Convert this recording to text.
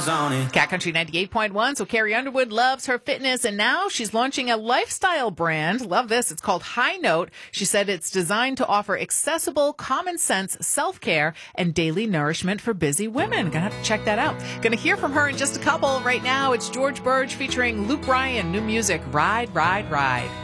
miles on it. Cat Country 98.1. So Carrie Underwood loves her fitness, and now she's launching a lifestyle brand. Love this. It's called High Note. She said it's designed to offer accessible, common sense self-care and daily nourishment for busy women. Gonna have to check that out. Gonna hear from her in just a couple. Right now, it's George Burge featuring Luke Bryan. New music, Ride, Ride, Ride.